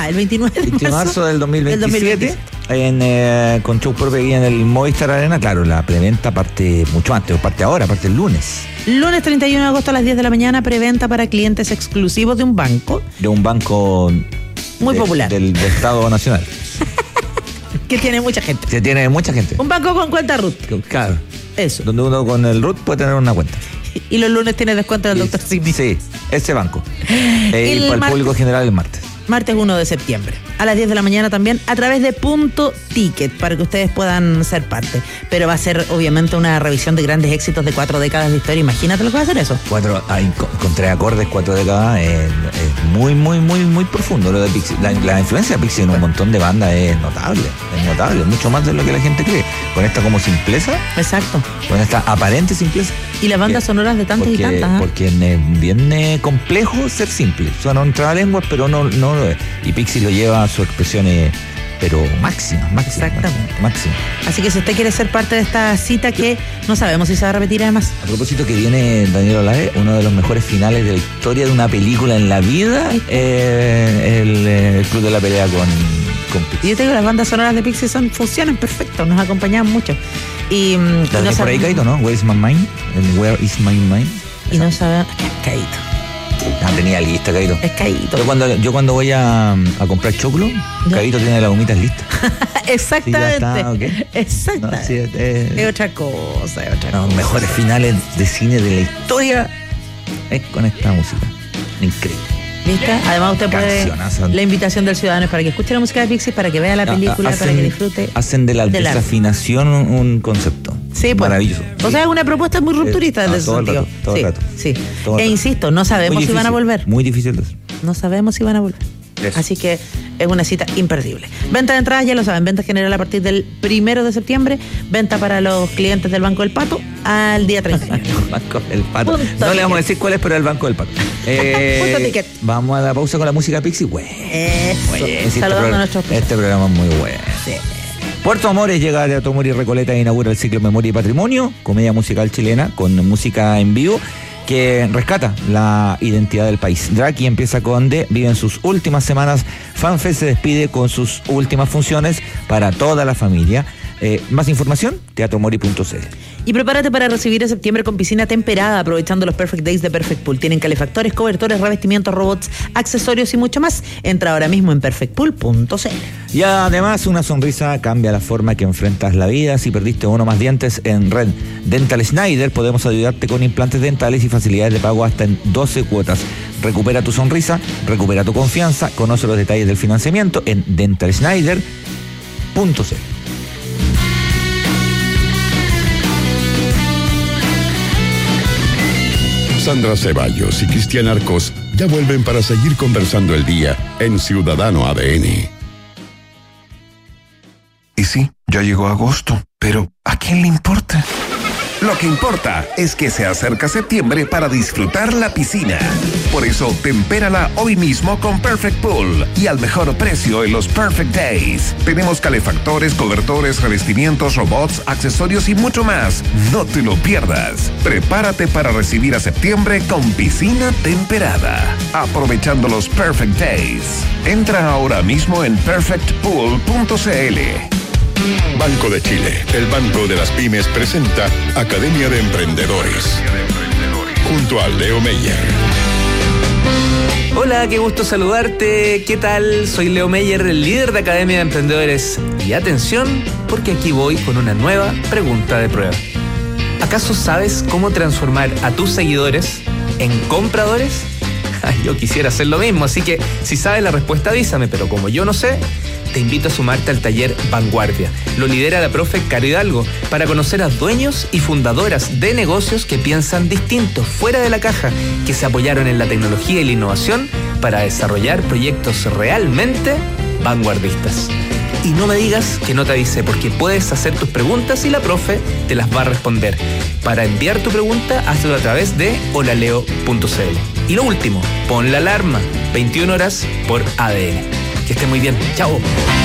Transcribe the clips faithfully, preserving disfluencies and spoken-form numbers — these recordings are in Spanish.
el veintinueve de marzo del dos mil veintisiete, del dos mil veintisiete. En, eh, con show propio aquí en el Movistar Arena. Claro, la preventa parte mucho antes, parte ahora, parte el lunes. Lunes treinta y uno de agosto a las diez de la mañana, preventa para clientes exclusivos de un banco. De un banco muy de, popular. Del, del Estado Nacional. Que tiene mucha gente. Que tiene mucha gente. Un banco con cuenta R U T. Claro. Eso. Donde uno con el R U T puede tener una cuenta. Y los lunes tiene descuento del doctor Simi. Sí, ese banco. Eh, y para el mar- público general el martes. Martes uno de septiembre, a las diez de la mañana también, a través de Punto Ticket, para que ustedes puedan ser parte. Pero va a ser, obviamente, una revisión de grandes éxitos de cuatro décadas de historia. Imagínate lo que va a hacer eso. Cuatro, hay, con, con tres acordes, cuatro décadas, es, es muy, muy, muy, muy profundo lo de Pixie. La, la influencia de Pixie en un montón de bandas es notable, es notable, mucho más de lo que la gente cree. Con esta como simpleza. Exacto. Con esta aparente simpleza. Y las bandas sonoras de tantas porque, y tantas. ¿eh? Porque es bien eh, complejo ser simple. Suena un trabalenguas, pero no, no lo es. Y Pixie lo lleva a sus expresiones, pero máximas, máximas. Exactamente. Máxima. Así que si usted quiere ser parte de esta cita, que no sabemos si se va a repetir además. A propósito que viene Daniel Olave, uno de los mejores finales de la historia de una película en la vida, eh, el, el Club de la Pelea con, con Pixie. Y yo te digo, las bandas sonoras de Pixie son, funcionan perfecto, nos acompañan mucho. Y, y no por sabe, ahí, Caíto, ¿no? Where is my mind? El Where is my mind? Y no sabemos. Caíto. Ah, tenía lista, Caíto. Es Caíto. Yo cuando, yo cuando voy a, a comprar choclo, Caíto tiene las gomitas listas. Exactamente. Sí, ya está, okay. Exactamente. No, sí, es, es, es otra cosa, es otra Los cosa. mejores finales de cine de la historia es con esta música. Increíble. ¿Viste? Además usted puede, Cancionazo. la invitación del ciudadano es para que escuche la música de Pixie, para que vea la película, hacen, para que disfrute. Hacen de la del arte. desafinación un, un concepto. Sí, pues. Maravilloso. O sea, es una propuesta muy rupturista Eh, desde ah, ese todo el sentido. rato, todo el sí, rato. sí. Todo el E rato. insisto, no sabemos Muy si van a difícil, volver. Muy difícil de eso. No sabemos si van a volver. Eso. Así que es una cita imperdible. Venta de entradas, ya lo saben, venta general a partir del primero de septiembre, venta para los clientes del Banco del Pato al día treinta y uno. El Banco del Pato. Punto no le ticket. vamos a decir cuál es, pero es el Banco del Pato. Eh, Punto ticket. Vamos a la pausa con la música Pixie. Bueno, Eso. bueno, este Saludando programa- a nuestros Este programa es muy bueno. Sí. Puerto Amores llega a Teatro Mori Recoleta e inaugura el ciclo Memoria y Patrimonio, comedia musical chilena con música en vivo que rescata la identidad del país. Draki empieza con D, vive en sus últimas semanas. FanFest se despide con sus últimas funciones para toda la familia. Eh, más información, teatro mori punto c l. Y prepárate para recibir en septiembre con piscina temperada, aprovechando los Perfect Days de Perfect Pool. Tienen calefactores, cobertores, revestimientos, robots, accesorios y mucho más. Entra ahora mismo en perfect pool punto c l. Y además, una sonrisa cambia la forma que enfrentas la vida. Si perdiste uno más dientes, en Red Dental Schneider podemos ayudarte con implantes dentales y facilidades de pago hasta en doce cuotas. Recupera tu sonrisa, recupera tu confianza. Conoce los detalles del financiamiento en dental schneider punto c l. Sandra Ceballos y Cristian Arcos ya vuelven para seguir conversando el día en Ciudadano A D N. Y sí, ya llegó agosto, pero ¿a quién le importa? Lo que importa es que se acerca septiembre para disfrutar la piscina. Por eso, tempérala hoy mismo con Perfect Pool y al mejor precio en los Perfect Days. Tenemos calefactores, cobertores, revestimientos, robots, accesorios y mucho más. No te lo pierdas. Prepárate para recibir a septiembre con piscina temperada. Aprovechando los Perfect Days. Entra ahora mismo en perfect pool punto c l. Banco de Chile, el banco de las pymes, presenta Academia de Emprendedores. Junto a Leo Meyer. Hola, qué gusto saludarte. ¿Qué tal? Soy Leo Meyer, el líder de Academia de Emprendedores. Y atención, porque aquí voy con una nueva pregunta de prueba. ¿Acaso sabes cómo transformar a tus seguidores en compradores? Yo quisiera hacer lo mismo, así que si sabes la respuesta avísame, pero como yo no sé, te invito a sumarte al taller Vanguardia. Lo lidera la profe Caro Hidalgo para conocer a dueños y fundadoras de negocios que piensan distinto, fuera de la caja, que se apoyaron en la tecnología y la innovación para desarrollar proyectos realmente vanguardistas. Y no me digas que no te avisé, porque puedes hacer tus preguntas y la profe te las va a responder. Para enviar tu pregunta, hazlo a través de holaleo punto c l. Y lo último, pon la alarma, veintiuna horas por A D N. Que esté muy bien. Chao.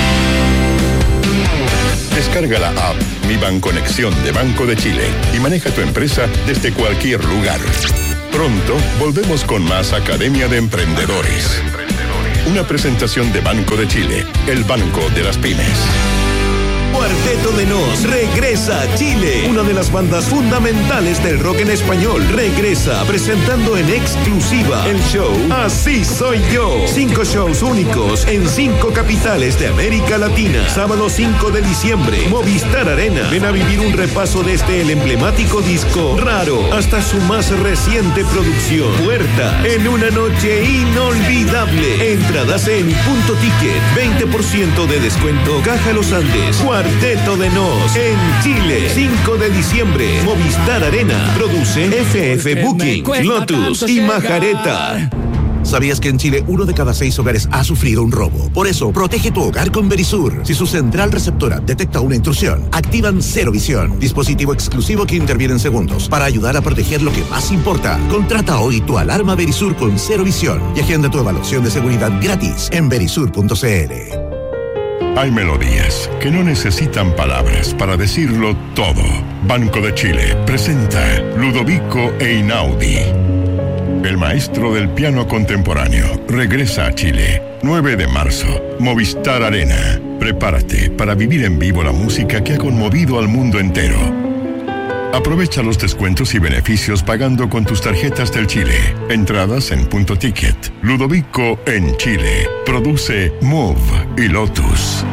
Descarga la app Mi Banconexión de Banco de Chile y maneja tu empresa desde cualquier lugar. Pronto volvemos con más Academia de Emprendedores. Una presentación de Banco de Chile, el banco de las pymes. Cuarteto de Nos regresa a Chile. Una de las bandas fundamentales del rock en español regresa presentando en exclusiva el show Así Soy Yo. Cinco shows únicos en cinco capitales de América Latina. Sábado cinco de diciembre, Movistar Arena. Ven a vivir un repaso desde el emblemático disco Raro hasta su más reciente producción Puerta, en una noche inolvidable. Entradas en Punto Ticket, veinte por ciento de descuento. Caja Los Andes. Cuarteto de Nos en Chile, cinco de diciembre, Movistar Arena. Produce F F Booking, Lotus y Majareta. ¿Sabías que en Chile uno de cada seis hogares ha sufrido un robo? Por eso, protege tu hogar con Verisur. Si su central receptora detecta una intrusión, activan Cero Visión, dispositivo exclusivo que interviene en segundos para ayudar a proteger lo que más importa. Contrata hoy tu alarma Verisur con Cero Visión y agenda tu evaluación de seguridad gratis en verisur punto c l. Hay melodías que no necesitan palabras para decirlo todo. Banco de Chile presenta Ludovico Einaudi. El maestro del piano contemporáneo regresa a Chile. nueve de marzo, Movistar Arena. Prepárate para vivir en vivo la música que ha conmovido al mundo entero. Aprovecha los descuentos y beneficios pagando con tus tarjetas del Chile. Entradas en Punto Ticket. Ludovico en Chile. Produce Move y Lotus.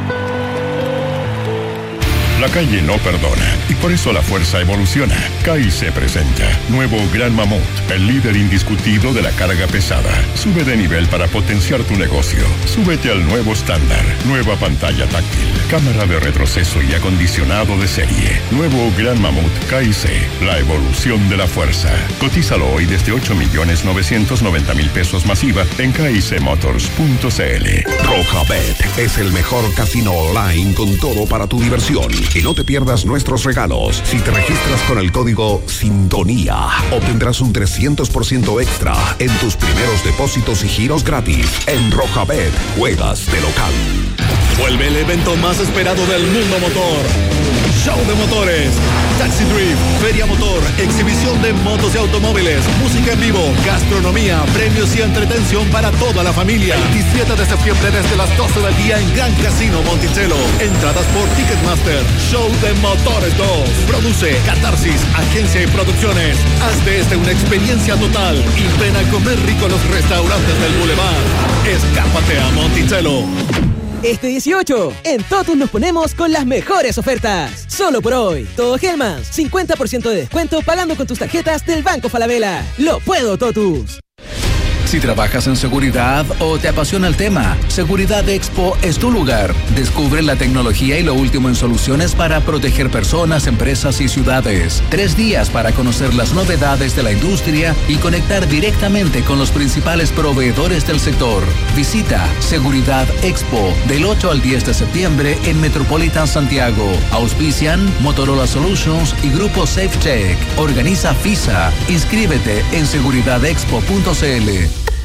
La calle no perdona y por eso la fuerza evoluciona. K I C presenta nuevo Gran Mamut, el líder indiscutido de la carga pesada. Sube de nivel para potenciar tu negocio. Súbete al nuevo estándar. Nueva pantalla táctil, cámara de retroceso y acondicionado de serie. Nuevo Gran Mamut K I C, la evolución de la fuerza. Cotízalo hoy desde ocho millones novecientos noventa mil pesos masiva en k i c motors punto c l. Rojabet es el mejor casino online con todo para tu diversión. Y no te pierdas nuestros regalos. Si te registras con el código Sintonía, obtendrás un trescientos por ciento extra en tus primeros depósitos y giros gratis. En Rojabet, juegas de local. Vuelve el evento más esperado del mundo motor. Show de motores, Taxi Drift, Feria Motor, exhibición de motos y automóviles, música en vivo, gastronomía, premios y entretención para toda la familia. veintisiete de septiembre desde las doce del día en Gran Casino Monticello. Entradas por Ticketmaster. Show de Motores dos. Produce Catarsis, agencia y producciones. Haz de este una experiencia total y ven a comer rico en los restaurantes del Boulevard. Escápate a Monticello. Este dieciocho, en Totus nos ponemos con las mejores ofertas. Solo por hoy, todo Hellmann's, cincuenta por ciento de descuento pagando con tus tarjetas del Banco Falabella. ¡Lo puedo, Totus! Si trabajas en seguridad o te apasiona el tema, Seguridad Expo es tu lugar. Descubre la tecnología y lo último en soluciones para proteger personas, empresas y ciudades. Tres días para conocer las novedades de la industria y conectar directamente con los principales proveedores del sector. Visita Seguridad Expo del ocho al diez de septiembre en Metropolitan Santiago. Auspician Motorola Solutions y Grupo SafeCheck. Organiza FISA. Inscríbete en seguridad expo punto c l.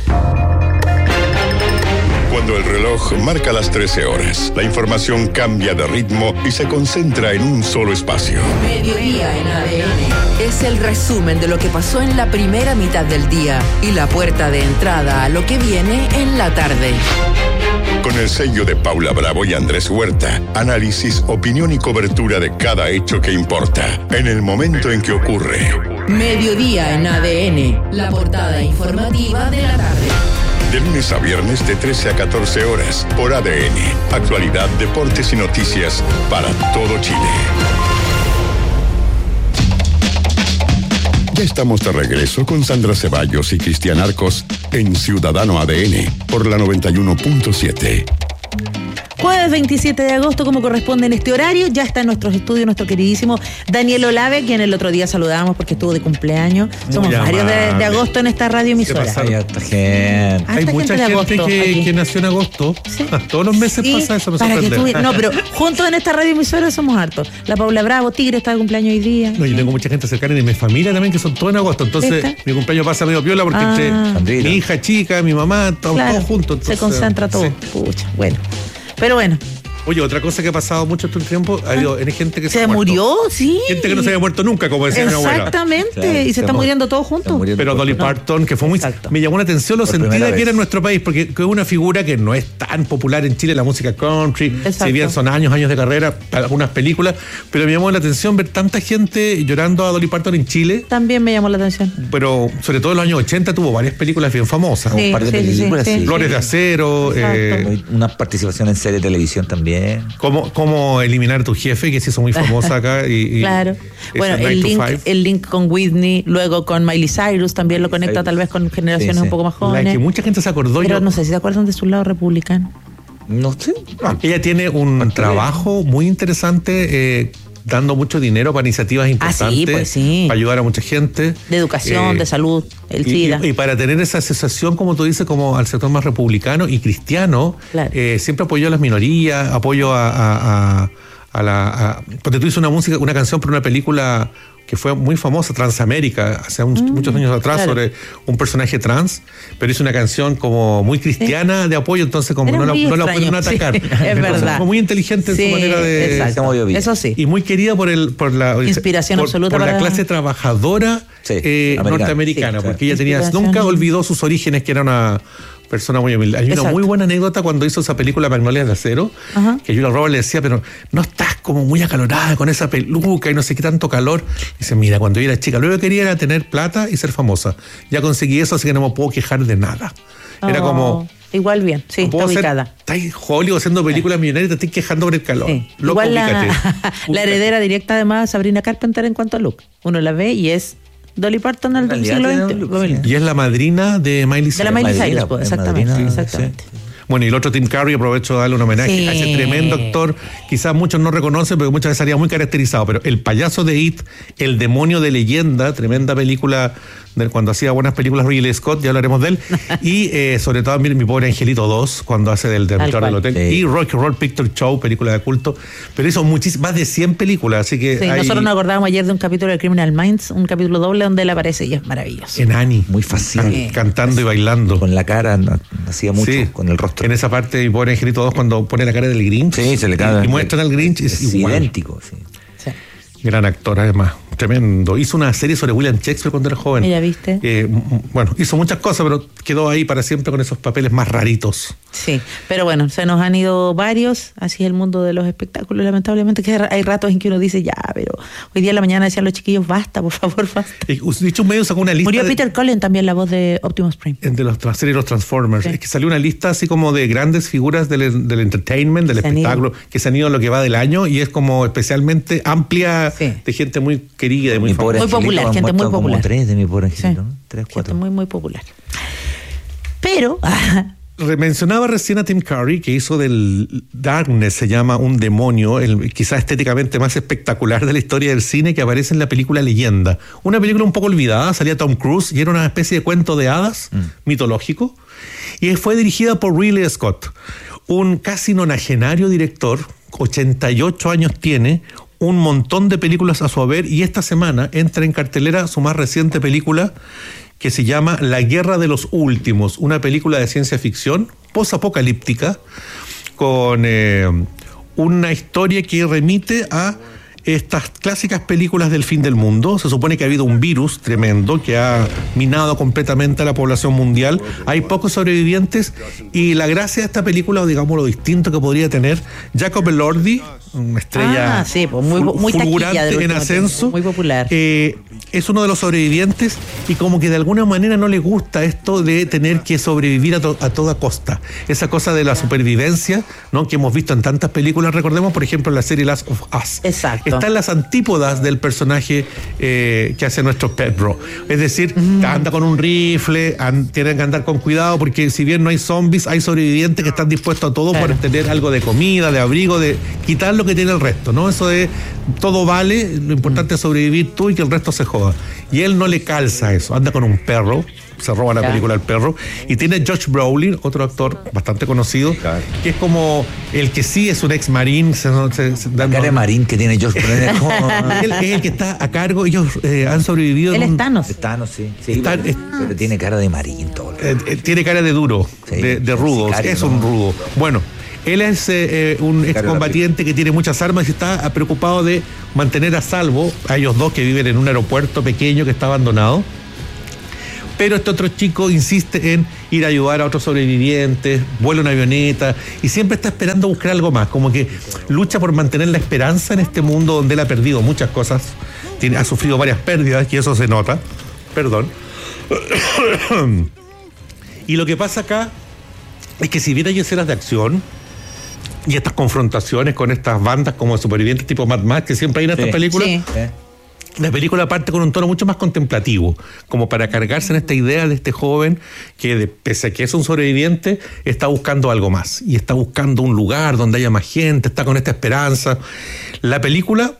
Cuando el reloj marca las trece horas, la información cambia de ritmo y se concentra en un solo espacio. Mediodía en A D N es el resumen de lo que pasó en la primera mitad del día y la puerta de entrada a lo que viene en la tarde. Con el sello de Paula Bravo y Andrés Huerta, análisis, opinión y cobertura de cada hecho que importa, en el momento en que ocurre. Mediodía en A D N, la portada informativa de la tarde. De lunes a viernes de trece a catorce horas por A D N. Actualidad, deportes y noticias para todo Chile. Ya estamos de regreso con Sandra Ceballos y Cristian Arcos en Ciudadano A D N por la noventa y uno punto siete. Jueves veintisiete de agosto, como corresponde en este horario, ya está en nuestros estudios nuestro queridísimo Daniel Olave, quien el otro día saludábamos porque estuvo de cumpleaños. Somos Muy varios de, amable. de agosto en esta radio emisora. Hay harta gente. Hay mucha gente, agosto que, aquí. que nació en agosto. Sí. Todos los meses Sí, pasa eso, me para que sorprende. tú- no, pero juntos en esta radio emisora somos hartos. La Paula Bravo, Tigre, está de cumpleaños hoy día. No, yo tengo mucha gente cercana y mi familia también que son todos en agosto. Entonces, ¿Esta? mi cumpleaños pasa medio piola porque Ah. entre Sandrita. mi hija chica, mi mamá, estamos Claro, todos juntos. se entonces, concentra todo. sí. Pucha, bueno. Pero bueno, Oye, otra cosa que ha pasado mucho este tiempo, ha habido hay gente que se, se ha murió, sí. Gente que no se había muerto nunca, como decía mi abuela. Exactamente, Claro, y se, se están mu- muriendo todos juntos. muriendo Pero Dolly Parton, que fue muy... Exacto. Me llamó la atención lo Por sentida primera que vez. era en nuestro país, porque que es una figura que no es tan popular en Chile, la música country, Exacto. si bien son años, años de carrera, algunas películas, pero me llamó la atención ver tanta gente llorando a Dolly Parton en Chile, También me llamó la atención. pero sobre todo en los años ochenta tuvo varias películas bien famosas. Sí, Un par de sí, sí, películas, sí, sí. sí. Flores de Acero, Exacto. eh, Una participación en serie de televisión también. cómo, cómo eliminar a tu jefe, que se hizo muy famosa acá. Y, y Claro. esa Bueno, Nine el to link, Five. el link con Whitney, luego con Miley Cyrus, también lo conecta Cyrus. tal vez con generaciones Sí, sí. un poco más La jóvenes. que mucha gente se acordó. Pero yo- no sé si se acuerdan de su lado republicano. No sé. Ella tiene un trabajo muy interesante, eh, dando mucho dinero para iniciativas importantes, pues sí. para ayudar a mucha gente. De educación, Eh, de salud, el y, SIDA. y- y para tener esa asociación, como tú dices, como al sector más republicano y cristiano, Claro. eh, siempre apoyó a las minorías, apoyo a, a, a, a la... A, porque tú hizo una música, una canción para una película que fue muy famosa, Transamérica, hace un- muchos años atrás, claro. sobre un personaje trans, pero hizo una canción como muy cristiana de apoyo, entonces como Era no la, muy no la extraño, pudieron atacar. sí, es Entonces, verdad. fue muy inteligente en Sí, su manera de... exacto. Se movió bien. Eso sí. Y muy querida por el por la Inspiración por, absoluta por la para- clase trabajadora Sí, eh, americana. norteamericana, Sí, porque ella tenía Inspiración. nunca olvidó sus orígenes, que era una persona muy humilde. Hay una Exacto. muy buena anécdota cuando hizo esa película Magnolias de Acero, Ajá. que Julia Roberts le decía, pero no estás como muy acalorada con esa peluca y no sé qué tanto calor. Dice, mira, cuando yo era chica, lo que quería era tener plata y ser famosa. Ya conseguí eso, así que no me puedo quejar de nada. Era Oh, como... Igual bien, sí, no está puedo ser- ubicada. Estás en Hollywood haciendo películas millonarias y te estás quejando por el calor. Sí. Loco, Igual la, ubícate. la heredera directa además Sabrina Carpenter en cuanto a look. Uno la ve y es Dolly Parton al En realidad siglo tiene veinte. un look, sí. Y es la madrina de Miley Cyrus. De la Miley Madrina, Cyrus, pues, es exactamente. madrina, exactamente. Bueno, y el otro Tim Curry, aprovecho de darle un homenaje Sí. a ese tremendo actor. Quizás muchos no reconocen, porque muchas veces salía muy caracterizado, pero el payaso de It, el demonio de leyenda, tremenda película de cuando hacía buenas películas Ridley Scott, ya hablaremos de él. Y eh, sobre todo mi, mi pobre Angelito dos, cuando hace del director cual. del hotel. Sí. Y Rock and Roll Picture Show, película de culto. Pero hizo muchísimas, más de cien películas, así que Sí, hay- nosotros nos acordábamos ayer de un capítulo de Criminal Minds, un capítulo doble donde él aparece y es maravilloso. en Annie. Muy fácil. can- Cantando y bailando. Con la cara, no- hacía mucho Sí. con el rostro. En esa parte, mi pobre Angelito dos, cuando pone la cara del Grinch. Sí, se le cae. Y, y muestran al Grinch, es, es igual. idéntico, sí. Sí. Gran actor, además. Tremendo. Hizo una serie sobre William Shakespeare cuando era joven. Mira, ¿viste? Eh, m- bueno, hizo muchas cosas, pero quedó ahí para siempre con esos papeles más raritos. Sí, pero bueno, se nos han ido varios, así es el mundo de los espectáculos, lamentablemente, que hay ratos en que uno dice, ya, pero hoy día en la mañana decían los chiquillos, basta, por favor, basta. Eh, dicho un medio sacó una lista Murió de, Peter Cullen también, la voz de Optimus Prime. de los la serie de los Transformers. Sí. Es que salió una lista así como de grandes figuras del, del entertainment, del Se han espectáculo, que se han ido en lo que va del año, y es como especialmente amplia, Sí. de gente muy querida y muy Mi pobre famosa. Muy popular, Angelito, han gente muy muerto popular. Como tres de mi pobre Sí. Angelito, ¿no? Tres, Gente cuatro. muy, muy popular. Pero, Re- Mencionaba recién a Tim Curry, que hizo del Darkness, se llama un demonio, el quizás estéticamente más espectacular de la historia del cine, que aparece en la película Leyenda. Una película un poco olvidada, salía Tom Cruise y era una especie de cuento de hadas mitológico. Y fue dirigida por Ridley Scott, un casi nonagenario director, ochenta y ocho años tiene, un montón de películas a su haber, y esta semana entra en cartelera su más reciente película, que se llama La Guerra de los Últimos, una película de ciencia ficción posapocalíptica con eh, una historia que remite a estas clásicas películas del fin del mundo. Se supone que ha habido un virus tremendo que ha minado completamente a la población mundial. Hay pocos sobrevivientes y la gracia de esta película, o digamos lo distinto que podría tener, Jacob Elordi, una estrella Ah, sí, pues muy- muy taquilla fulgurante del en último ascenso, tiempo, muy popular. eh, es uno de los sobrevivientes y como que de alguna manera no le gusta esto de tener que sobrevivir a, to- a toda costa. Esa cosa de la supervivencia, ¿no?, que hemos visto en tantas películas. Recordemos, por ejemplo, la serie Last of Us. Exacto. Están las antípodas del personaje eh, que hace nuestro Pedro. Es decir, Mm. anda con un rifle, an- tienen que andar con cuidado, porque si bien no hay zombies, hay sobrevivientes que están dispuestos a todo Claro. por tener algo de comida, de abrigo, de quitar lo que tiene el resto, ¿no? Eso de todo vale, lo importante es sobrevivir tú y que el resto se joda. Y él no le calza eso, anda con un perro, se roba la Ya. película El Perro, y tiene Josh Brolin, otro actor bastante conocido, que es como el que sí es un ex marín, se, se, se- La cara de marín que tiene George Clooney es como... él es el que está a cargo. Ellos eh, han sobrevivido. él en es un- Thanos. Thanos, sí. Sí, Está- pero, es- pero tiene cara de marín todo. eh, eh, tiene cara de duro, Sí, de, de rudo. sicario, Es ¿no? un rudo. Bueno, Él es eh, un excombatiente que tiene muchas armas y está preocupado de mantener a salvo a ellos dos que viven en un aeropuerto pequeño que está abandonado. Pero este otro chico insiste en ir a ayudar a otros sobrevivientes, vuela una avioneta y siempre está esperando buscar algo más, como que lucha por mantener la esperanza en este mundo donde él ha perdido muchas cosas, tiene, ha sufrido varias pérdidas y eso se nota, perdón. Y lo que pasa acá es que si bien hay escenas de acción y estas confrontaciones con estas bandas como supervivientes tipo Mad Max que siempre hay en estas sí. películas, sí. la película parte con un tono mucho más contemplativo, como para cargarse en esta idea de este joven que, de, pese a que es un sobreviviente, está buscando algo más y está buscando un lugar donde haya más gente, está con esta esperanza. La película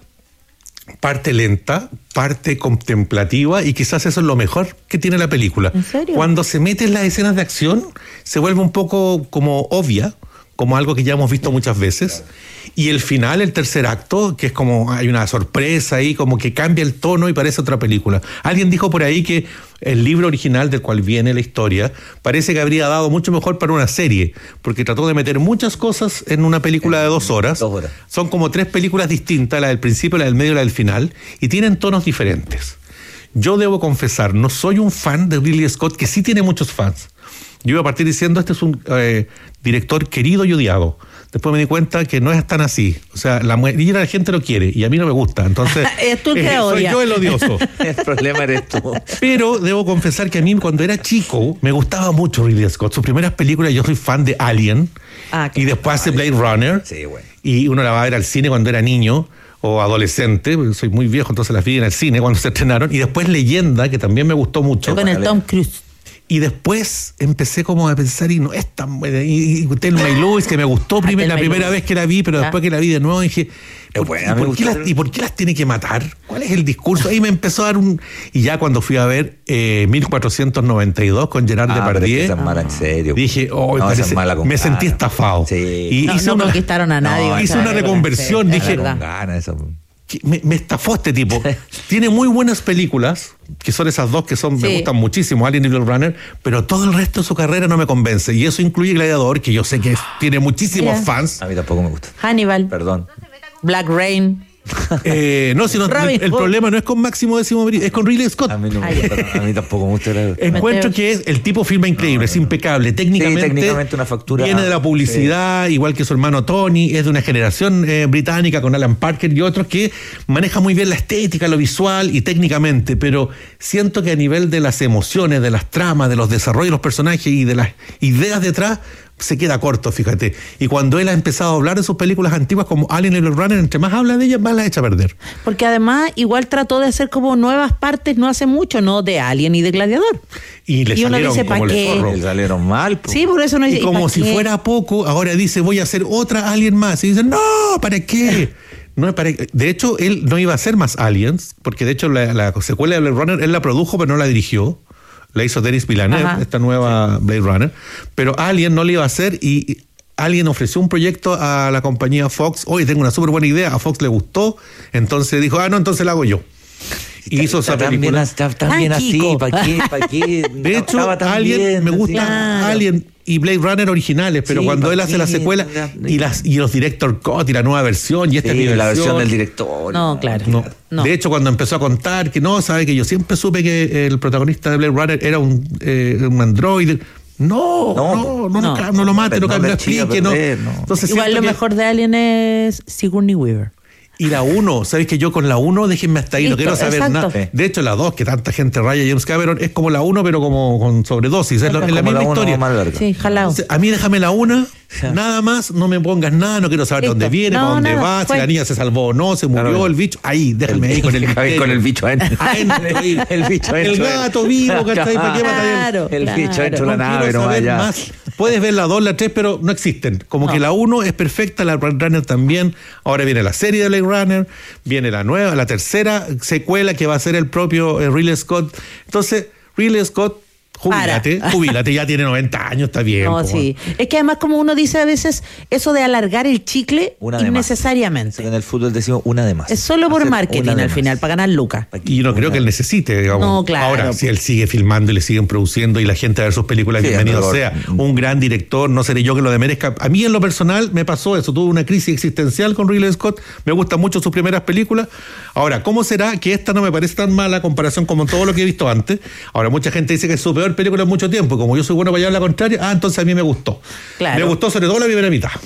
parte lenta, parte contemplativa y quizás eso es lo mejor que tiene la película. ¿En serio? Cuando se mete en las escenas de acción se vuelve un poco como obvia, como algo que ya hemos visto muchas veces. Y el final, el tercer acto, que es como hay una sorpresa ahí, como que cambia el tono y parece otra película. Alguien dijo por ahí que el libro original del cual viene la historia parece que habría dado mucho mejor para una serie, porque trató de meter muchas cosas en una película de dos horas. Dos horas. Son como tres películas distintas, la del principio, la del medio y la del final, y tienen tonos diferentes. Yo debo confesar, no soy un fan de Ridley Scott, que sí tiene muchos fans. Yo iba a partir diciendo, este es un eh, director querido y odiado. Después me di cuenta que no es tan así. O sea, la mayoría de la gente lo quiere y a mí no me gusta. Entonces, es tú el que eh, soy odia. yo el odioso. El problema eres tú. Pero debo confesar que a mí cuando era chico me gustaba mucho Ridley Scott. Sus primeras películas, yo soy fan de Alien. Ah, y después hace Blade Runner. Sí, bueno. Y uno la va a ver al cine cuando era niño o adolescente, porque soy muy viejo, entonces las vi en el cine cuando se estrenaron. Y después Leyenda, que también me gustó mucho. Con el Tom Cruise. Y después empecé como a pensar y no es tan buena. Y, y Thelma y Louise, que me gustó primer, la primera vez que la vi, pero después que la vi de nuevo dije, ¿por, buena, ¿y, por qué las, ¿y por qué las tiene que matar? ¿Cuál es el discurso? Ahí me empezó a dar un... Y ya cuando fui a ver eh, mil cuatrocientos noventa y dos con Gerard ah, Depardieu, es mala, en serio. Dije, oh, no, parece, mala me sentí estafado. Sí. Y no, hice no una, conquistaron a nadie. No, hice una reconversión, sí, dije... Gana eso. Me, me estafó este tipo. Tiene muy buenas películas, que son esas dos que son, sí. me gustan muchísimo, Alien y Blade Runner, pero todo el resto de su carrera no me convence. Y eso incluye Gladiador, que yo sé que es, tiene muchísimos Mira. fans. A mí tampoco me gusta. Hannibal. Perdón. Black Rain. Eh, no, sino el, el problema no es con Máximo Décimo, es con Ridley Scott. A mí, no me gusta, a mí tampoco me gusta. La... Encuentro que es, el tipo filma increíble, no, no, es impecable. Técnicamente, sí, técnicamente una factura. Viene de la publicidad, sí. igual que su hermano Tony, es de una generación eh, británica con Alan Parker y otros que maneja muy bien la estética, lo visual y técnicamente, pero siento que a nivel de las emociones, de las tramas, de los desarrollos de los personajes y de las ideas detrás, se queda corto, fíjate. Y cuando él ha empezado a hablar de sus películas antiguas como Alien y Blade Runner, entre más habla de ellas, más las echa a perder. Porque además igual trató de hacer como nuevas partes no hace mucho, ¿no? De Alien y de Gladiador. Y le y uno salieron dice, como ¿para le qué? zorro. Le salieron mal. Po. Sí, por eso no Y dice, como si qué? fuera poco, ahora dice, voy a hacer otra Alien más. Y dicen, no, ¿para qué? No es para... De hecho, él no iba a hacer más Aliens, porque de hecho la, la secuela de Blade Runner él la produjo, pero no la dirigió. La hizo Denis Villeneuve, Ajá. esta nueva Blade Runner. Pero Alien no la iba a hacer y Alien ofreció un proyecto a la compañía Fox. Oye, tengo una súper buena idea. A Fox le gustó. Entonces dijo, ah, no, entonces la hago yo. Y hizo esa película. Está tan bien así, ¿para qué? ¿Para qué? De hecho, Alien, bien, me gusta claro. Alien y Blade Runner originales, pero sí, cuando él hace la secuela y las y los director cut y la nueva versión y esta sí, versión, la versión del director. No, claro. No. No. De hecho, cuando empezó a contar que no, sabe que yo siempre supe que el protagonista de Blade Runner era un, eh, un androide. No, no, no, no, no, no, no lo mate, no, no, no explique, no. Entonces, igual lo que... mejor de Alien es Sigourney Weaver. Y la uno, ¿sabéis que yo con la uno, déjenme hasta ahí, Listo, no quiero saber exacto. nada. De hecho, la dos, que tanta gente raya James Cameron, es como la uno, pero como con sobredosis, es, la, es la misma la historia. Sí, jalao. Entonces, a mí déjame la una, nada más, no me pongas nada, no quiero saber Listo. dónde viene, no, para dónde nada, va, fue. si la niña se salvó o no, se murió claro. el bicho, ahí, déjame ahí con el misterio. Con el bicho adentro. adentro ahí. El bicho El gato vivo, ¿cachai? ¿Para qué claro, El claro. bicho dentro de la nave, no vaya. Más. Puedes ver la dos, la tres, pero no existen. Como no. que la uno es perfecta, la Blade Runner también. Ahora viene la serie de Blade Runner, viene la nueva, la tercera secuela que va a ser el propio eh, Ridley Scott. Entonces, Ridley Scott, Jubílate, Para. jubílate, ya tiene noventa años, está bien. No, po, sí. Es que además, como uno dice a veces, eso de alargar el chicle Una de más. innecesariamente. En el fútbol decimos una de más. Es solo por Hacer marketing una de al más. final, para ganar lucas. Y yo no creo que él necesite, digamos. No, claro. Ahora, si él sigue filmando y le siguen produciendo y la gente a ver sus películas, Sí, bienvenido mejor. sea. Un gran director, no seré yo que lo demerezca. A mí en lo personal me pasó eso, tuve una crisis existencial con Ridley Scott, me gustan mucho sus primeras películas. Ahora, ¿cómo será que esta no me parece tan mala a comparación con todo lo que he visto antes? Ahora, mucha gente dice que es su peor película en mucho tiempo, como yo soy bueno para llevar la contraria, ah, entonces a mí me gustó. Claro. Me gustó sobre todo la primera mitad.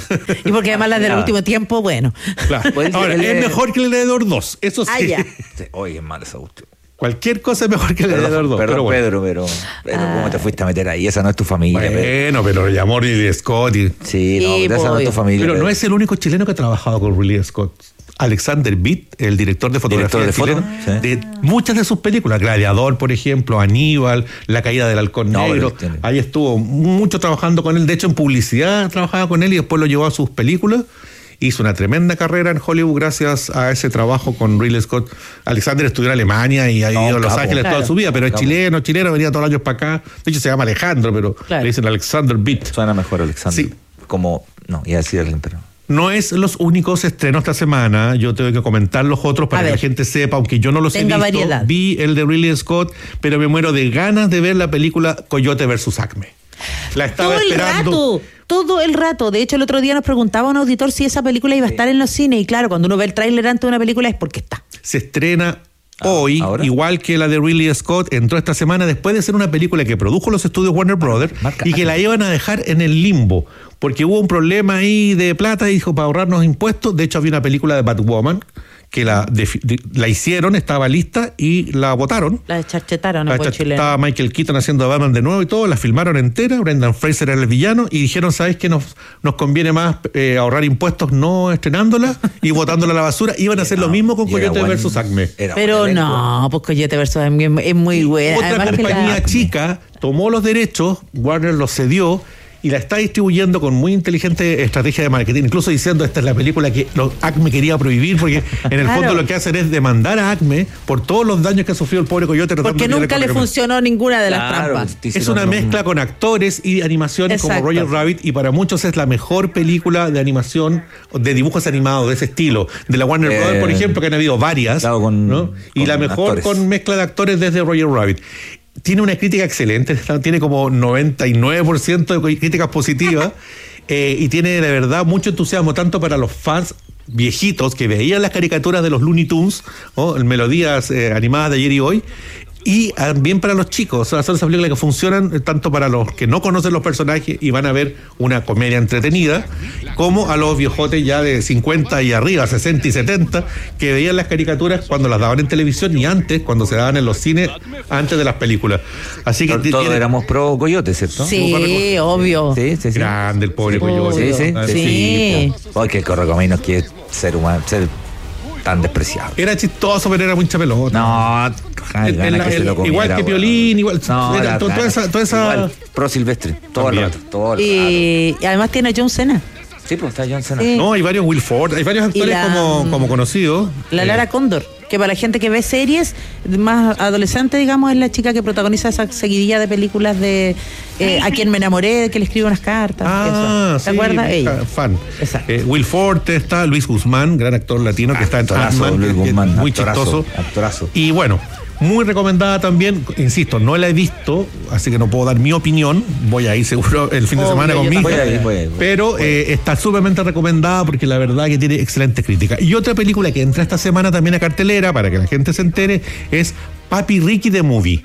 Y porque además las del Claro. último tiempo, bueno. Claro. Pues, Ahora, el- es mejor que el Heredor dos, eso sí. Ah, ya. Sí, oye, es mal esa cuestión. Cualquier cosa es mejor que el Heredor Perdón, dos. perdón pero bueno. Pedro, pero, pero ¿cómo te fuiste a meter ahí? Esa no es tu familia, Pedro. Bueno, pero lo llamó Ridley Scott. Y... Sí, no, Sí, pero esa no es tu pues, familia. Pero no Pedro. es el único chileno que ha trabajado con Ridley Scott. Alexander Bitt, el director de fotografía Director de chileno, foto, sí. de muchas de sus películas, Gladiador, por ejemplo, Aníbal, La caída del halcón No, negro, pero tiene- ahí estuvo mucho trabajando con él, de hecho en publicidad trabajaba con él y después lo llevó a sus películas, hizo una tremenda carrera en Hollywood gracias a ese trabajo con Ridley Scott. Alexander estudió en Alemania y ha No, vivido en Los capo. Ángeles Claro. toda su vida, pero es Capo. chileno, chileno, venía todos los años para acá, de hecho se llama Alejandro, pero Claro. le dicen Alexander Bitt. Suena mejor, Alexander. Sí. Como, no, iba a decir alguien, pero... No es los únicos estrenos esta semana. Yo tengo que comentar los otros para A que ver. la gente sepa, aunque yo no los Tenga he visto. variedad. Vi el de Ridley Scott, pero me muero de ganas de ver la película Coyote versus Acme. La estaba Todo el esperando. rato, todo el rato. De hecho, el otro día nos preguntaba un auditor si esa película iba a estar en los cines. Y claro, cuando uno ve el tráiler antes de una película es porque está. Se estrena Ah, hoy, ¿ahora? igual que la de Ridley Scott, entró esta semana después de ser una película que produjo los estudios Warner Brothers marca y que la iban a dejar en el limbo, porque hubo un problema ahí de plata y dijo para ahorrarnos impuestos. De hecho, había una película de Batwoman que la, defi- de- la hicieron, estaba lista y la votaron. La descharchetaron La a buen esta- chileno. Estaba Michael Keaton haciendo a Batman de nuevo y todo, la filmaron entera, Brendan Fraser era el villano y dijeron, ¿sabes qué? Nos, nos conviene más eh, ahorrar impuestos no estrenándola y botándola a la basura. Iban a hacer lo mismo con Y era Coyote buen- versus Acme. era Pero buen elenco. no, pues Coyote versus Acme es muy buena. Otra Además que la- compañía chica tomó los derechos, Warner los cedió y la está distribuyendo con muy inteligente estrategia de marketing, incluso diciendo esta es la película que los Acme quería prohibir, porque en el Claro. fondo lo que hacen es demandar a Acme por todos los daños que ha sufrido el pobre Coyote. tratando Porque de pelear nunca le económicamente. funcionó ninguna de las Claro, trampas. te Es hicieron una lo mezcla mismo. con actores y animaciones Exacto. como Roger Rabbit y para muchos es la mejor película de animación de dibujos animados de ese estilo. De la Warner Eh, Brothers, por ejemplo, que han habido varias. claro, con- ¿no? Y con la mejor actores. con mezcla de actores desde Roger Rabbit. Tiene una crítica excelente, tiene como noventa y nueve por ciento de críticas positivas eh, y tiene de verdad mucho entusiasmo tanto para los fans viejitos que veían las caricaturas de los Looney Tunes, ¿no? melodías eh, animadas de ayer y hoy, y también para los chicos. O sea, son esas películas que funcionan eh, tanto para los que no conocen los personajes y van a ver una comedia entretenida, como a los viejotes ya de cincuenta y arriba, sesenta y setenta, que veían las caricaturas cuando las daban en televisión y antes, cuando se daban en los cines, antes de las películas. Así que Todos tiene- éramos pro Coyote, ¿cierto? Sí, obvio. Sí, sí, sí. grande el pobre Sí, Coyote. Sí, sí, Ah, sí. Porque el Correcaminos que ser humano, ser tan despreciado. Era chistoso, pero era mucha pelota. No, ay, El- gana el- que se el- lo comiera, igual que weón. Piolín, igual. No, era la to- toda gana. esa- toda esa- Igual, pro Silvestre, todo el También. rato, todo el rato. Y, y además tiene a John Cena. Sí, pues está John Cena. Sí. No, hay varios Will Ford, hay varios actores la- como, como conocidos. La Eh, Lara Cóndor, que para la gente que ve series más adolescente, digamos, es la chica que protagoniza esa seguidilla de películas de eh, A quien me enamoré, que le escribe unas cartas. Ah, eso. ¿Te sí, acuerdas? ja- Ella. fan. Exacto. Eh, Will Ford está, Luis Guzmán, gran actor latino que está en Actorazo, Ant-Man, Luis que- que es Guzmán, muy actorazo, chistoso. actorazo. Y bueno, muy recomendada también, insisto, no la he visto, así que no puedo dar mi opinión, voy a ir seguro el fin de Obvio, semana yo con mi hija. Voy a ir, voy a ir, voy a ir. Pero eh, está sumamente recomendada porque la verdad que tiene excelente crítica. Y otra película que entra esta semana también a cartelera, para que la gente se entere, es Papi Ricky the Movie.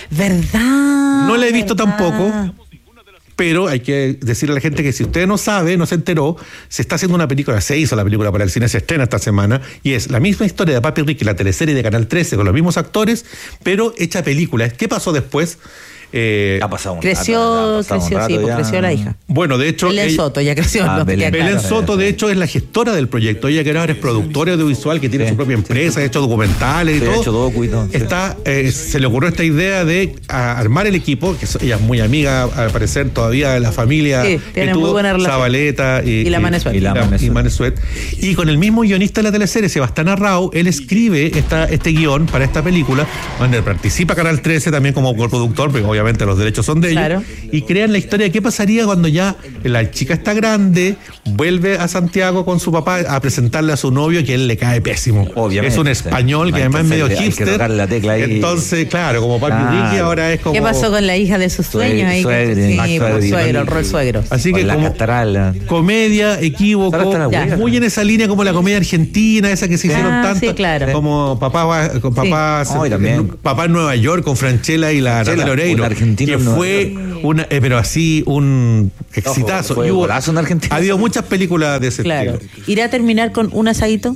¿Verdad? No la he visto ¿verdad? tampoco, pero hay que decirle a la gente que si usted no sabe, no se enteró, se está haciendo una película, se hizo la película para el cine, se estrena esta semana, y es la misma historia de Papi Ricky, la teleserie de Canal trece, con los mismos actores, pero hecha película. ¿Qué pasó después? Eh, Ha pasado un Creció, rato, ha pasado un creció, sí, rato pues ya. creció la hija. bueno, de hecho... Belén ella- Soto ya creció. Ah, no, Belén. ya, Belén claro. Soto, de hecho, es la gestora del proyecto. Ella que ahora es productora audiovisual, que tiene Sí, su propia empresa, ha hecho documentales y Sí, ha todo. hecho docu y todo, sí. Está, eh, se le ocurrió esta idea de a- armar el equipo, que so- ella es muy amiga, al parecer, todavía de la familia. Sí, que tienen muy tuvo, buena relación. Zabaleta y, Y la Manesuet. Y, la- Y la Manesuet. y Manesuet. Y con el mismo guionista de la teleserie, Sebastián Arrau, él escribe esta, este guión para esta película, donde participa Canal trece también como coproductor, porque obviamente obviamente los derechos son de Claro. ellos, y crean la historia de qué pasaría cuando ya la chica está grande, vuelve a Santiago con su papá a presentarle a su novio, que él le cae pésimo. Obviamente. Es un español que además es medio Hay que hipster. tocarle la tecla ahí. Entonces, claro, como Papi Claro. Ricky ahora es como... ¿Qué pasó con la hija de sus sueños ahí? Suegre, Sí, Max por Suegre, suegro, el Max rol suegro. Así que Con la como catarala. comedia, equívoco, Ahora está la Ya. hueá. muy en esa línea como la comedia argentina, esa que se hicieron Ah, tanto, sí, claro. como papá va- con papá, Sí. Ay, también. papá en Nueva York con Franchella y la Franchella, Natalia Oreiro, un argentino que en Nueva fue una, eh, pero así un exitazo. fue Y hubo- golazo en Argentina. ha habido muchas películas de ese Claro. estilo. ¿Irá a terminar con un asadito?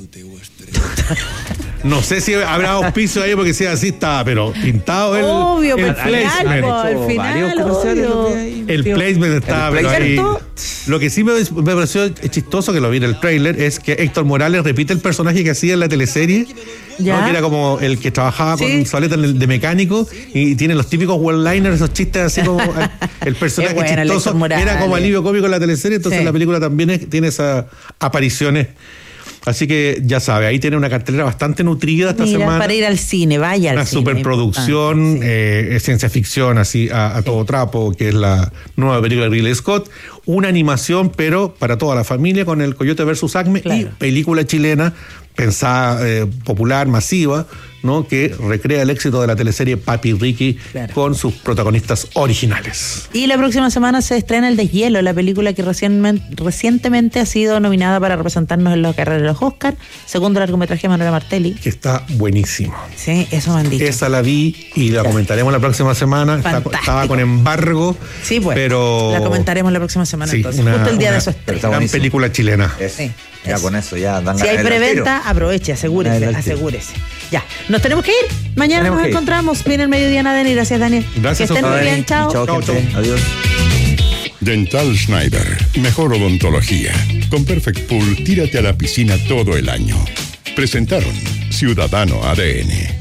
No sé si habrá auspicio ahí porque si así está, pero pintado el, Obvio, el pero al final, placement. po, al Hecho final, varios comerciales, obvio. lo que hay. El placement está, El pero ahí- placement. Lo que sí me, me pareció chistoso, que lo vi en el trailer, es que Héctor Morales repite el personaje que hacía en la teleserie, Ya. ¿no? Que era como el que trabajaba Sí. con Soleta en el- de mecánico y tiene los típicos one-liners, esos chistes así como el, el personaje Qué bueno, el chistoso. Héctor Morales. Era como alivio cómico en la teleserie, entonces Sí. la película también es- tiene esas apariciones. Así que ya sabe, ahí tiene una cartelera bastante nutrida esta Mira, semana. para ir al cine, vaya al Una cine. superproducción, importante, sí. eh, ciencia ficción, así a, a todo trapo, que es la nueva película de Ridley Scott. Una animación, pero para toda la familia, con el Coyote versus Acme, y Claro. película chilena pensada, eh, popular, masiva, ¿no? Que recrea el éxito de la teleserie Papi Ricky Claro. con sus protagonistas originales. Y la próxima semana se estrena El Deshielo, la película que recienmen- recientemente ha sido nominada para representarnos en los carreras de los Oscars, segundo largometraje de Manuela Martelli. Que está buenísimo. Sí, eso me han dicho. Esa la vi y la comentaremos la próxima semana. Está- Fantástico. estaba con embargo. Sí, pues. pero La comentaremos la próxima semana Sí, entonces, una- justo el día una de su estreno. Está gran buenísimo. película chilena. Es- Sí, ya eso. con eso ya dan Si hay ganas de ir al preventa, tiro. aproveche, asegúrese, Adelante. asegúrese. Ya, nos tenemos que ir. Mañana Tenemos nos que ir. encontramos. Viene el mediodía, Nadeni. Gracias, Daniel. Gracias que a estén muy ustedes. bien. Chao. Chao, Chao, gente. chao. Adiós. Dental Schneider, mejor odontología. Con Perfect Pool, tírate a la piscina todo el año. Presentaron Ciudadano A D N.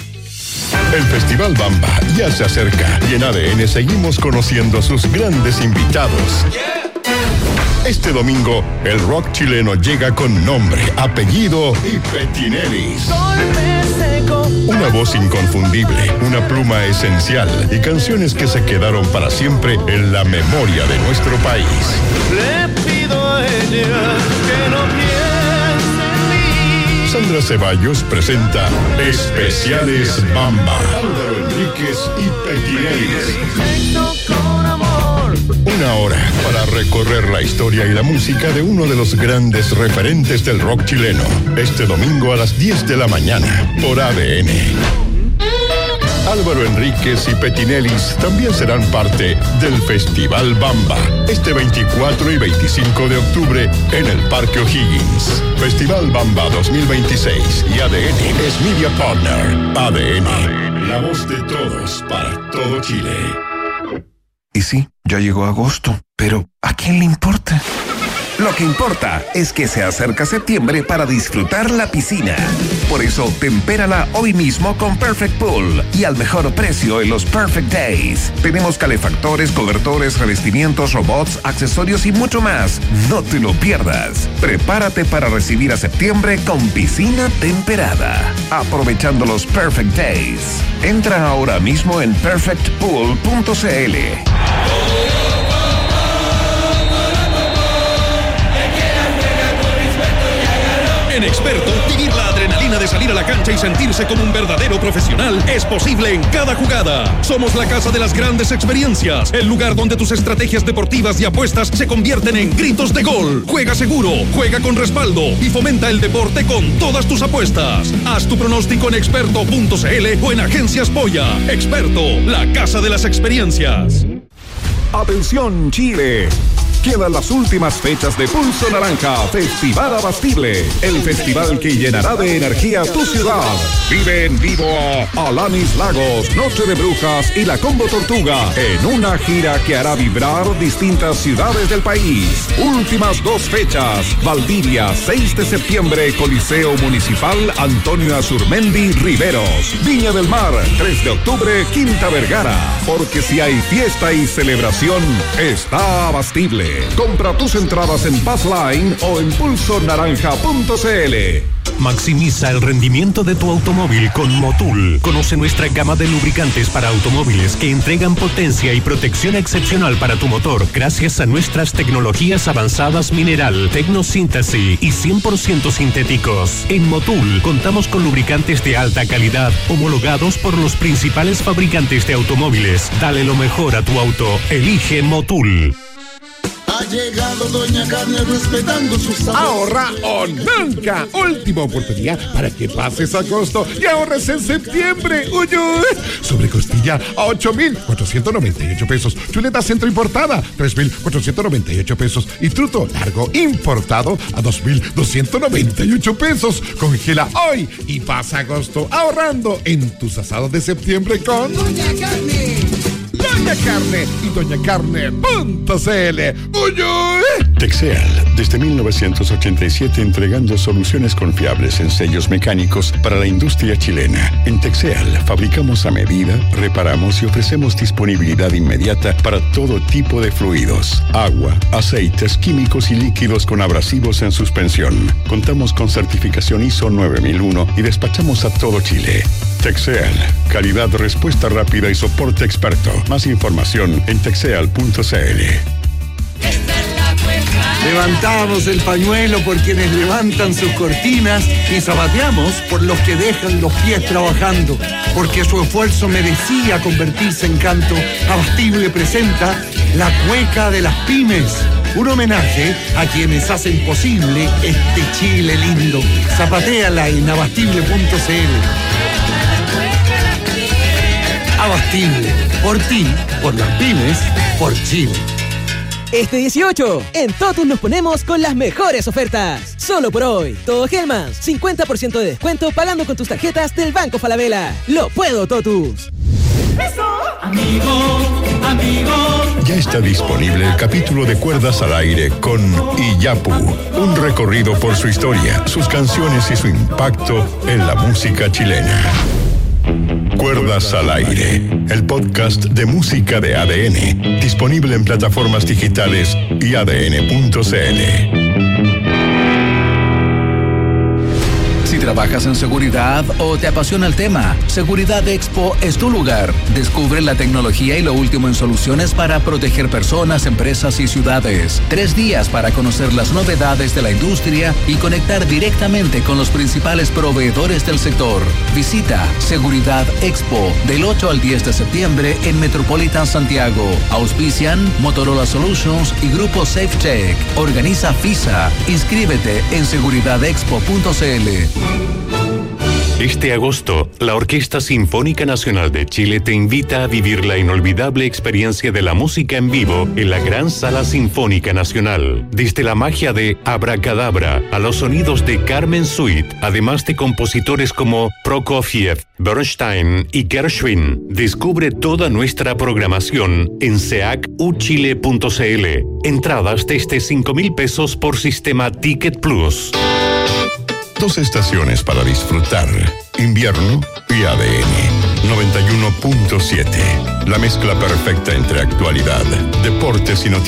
El Festival Bamba ya se acerca y en A D N seguimos conociendo a sus grandes invitados. Este domingo, el rock chileno llega con nombre, apellido y petinelis. Una voz inconfundible, una pluma esencial y canciones que se quedaron para siempre en la memoria de nuestro país. Le pido a ella que no piense en mí. Sandra Ceballos presenta Especiales Bamba. Álvaro Enríquez y Petinelis. Con amor. Una hora para recorrer la historia y la música de uno de los grandes referentes del rock chileno. Este domingo a las diez de la mañana por A D N. Álvaro Enríquez y Petinelis también serán parte del Festival Bamba este veinticuatro y veinticinco de octubre en el Parque O'Higgins. Festival Bamba dos mil veintiséis y A D N es Media Partner. A D N, la voz de todos para todo Chile. Y sí, ya llegó agosto, pero ¿a quién le importa? Lo que importa es que se acerca septiembre para disfrutar la piscina. Por eso, tempérala hoy mismo con Perfect Pool y al mejor precio en los Perfect Days. Tenemos calefactores, cobertores, revestimientos, robots, accesorios y mucho más. No te lo pierdas. Prepárate para recibir a septiembre con piscina temperada. Aprovechando los Perfect Days. Entra ahora mismo en perfect pool punto c l. En Experto, vivir la adrenalina de salir a la cancha y sentirse como un verdadero profesional es posible en cada jugada. Somos la casa de las grandes experiencias, el lugar donde tus estrategias deportivas y apuestas se convierten en gritos de gol. Juega seguro, juega con respaldo y fomenta el deporte con todas tus apuestas. Haz tu pronóstico en experto punto c l o en Agencias Polla. Experto, la casa de las experiencias. Atención Chile. Quedan las últimas fechas de Pulso Naranja Festival Abastible, el festival que llenará de energía tu ciudad. Vive en vivo a Alanis Lagos, Noche de Brujas y la Combo Tortuga en una gira que hará vibrar distintas ciudades del país. Últimas dos fechas: Valdivia, seis de septiembre, Coliseo Municipal Antonio Azurmendi Riveros. Viña del Mar, tres de octubre, Quinta Vergara. Porque si hay fiesta y celebración, está Abastible. Compra tus entradas en Passline o en pulso naranja punto c l. Maximiza el rendimiento de tu automóvil con Motul. Conoce nuestra gama de lubricantes para automóviles que entregan potencia y protección excepcional para tu motor gracias a nuestras tecnologías avanzadas mineral, tecnosíntesis y cien por ciento sintéticos. En Motul contamos con lubricantes de alta calidad homologados por los principales fabricantes de automóviles. Dale lo mejor a tu auto. Elige Motul. Ha llegado Doña Carne respetando sus sabores. Ahorra o nunca. Última oportunidad para que pases agosto y ahorres en septiembre. Uy, uy. Sobre costilla a ocho mil cuatrocientos noventa y ocho pesos. Chuleta centro importada tres mil cuatrocientos noventa y ocho pesos. Y truto largo importado a dos mil doscientos noventa y ocho pesos. Congela hoy y pasa agosto ahorrando en tus asados de septiembre con Doña Carne. Doña Carne y doña carne punto c l. ¡Uy, uy! Texeal, desde mil novecientos ochenta y siete entregando soluciones confiables en sellos mecánicos para la industria chilena. En Texeal fabricamos a medida, reparamos y ofrecemos disponibilidad inmediata para todo tipo de fluidos, agua, aceites, químicos y líquidos con abrasivos en suspensión. Contamos con certificación I S O nueve mil uno y despachamos a todo Chile. Texeal, calidad, respuesta rápida y soporte experto. Más información en texeal punto c l. Levantamos el pañuelo por quienes levantan sus cortinas y zapateamos por los que dejan los pies trabajando, porque su esfuerzo merecía convertirse en canto. Abastible presenta La Cueca de las Pymes, un homenaje a quienes hacen posible este Chile lindo. Zapatéala en abastible punto c l. Abastible, por ti, por las pymes, por Chile. Este dieciocho, en Totus nos ponemos con las mejores ofertas. Solo por hoy, todo Hellmann's, cincuenta por ciento de descuento pagando con tus tarjetas del Banco Falabella. ¡Lo puedo, Totus! Amigo, amigo. Ya está disponible el capítulo de Cuerdas al Aire con Iyapu. Un recorrido por su historia, sus canciones y su impacto en la música chilena. Cuerdas al Aire, el podcast de música de A D N, disponible en plataformas digitales y a d n punto c l. Si trabajas en seguridad o te apasiona el tema, Seguridad Expo es tu lugar. Descubre la tecnología y lo último en soluciones para proteger personas, empresas y ciudades. Tres días para conocer las novedades de la industria y conectar directamente con los principales proveedores del sector. Visita Seguridad Expo del ocho al diez de septiembre en Metropolitan Santiago. Auspician Motorola Solutions y Grupo SafeCheck. Organiza FISA. Inscríbete en seguridad expo punto c l. Este agosto, la Orquesta Sinfónica Nacional de Chile te invita a vivir la inolvidable experiencia de la música en vivo en la Gran Sala Sinfónica Nacional. Desde la magia de Abracadabra a los sonidos de Carmen Suite, además de compositores como Prokofiev, Bernstein y Gershwin. Descubre toda nuestra programación en seac u chile punto c l. Entradas desde cinco mil pesos por sistema Ticket Plus. Dos estaciones para disfrutar, invierno y A D N noventa y uno punto siete. La mezcla perfecta entre actualidad, deportes y noticias.